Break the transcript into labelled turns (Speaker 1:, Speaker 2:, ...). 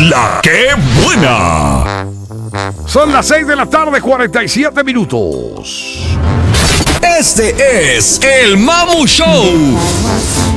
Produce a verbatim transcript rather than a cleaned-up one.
Speaker 1: La que buena.
Speaker 2: Son las seis de la tarde, cuarenta y siete minutos.
Speaker 1: Este es el Mamu Show.